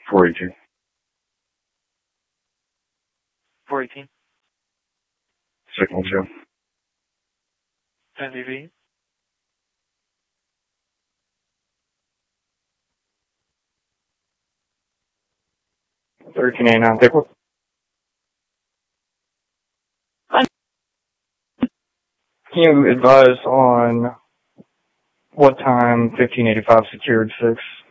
418. 418. Signal 2. 10 DV. $13.89 Pickle. Can you advise on what time 1585 secured 6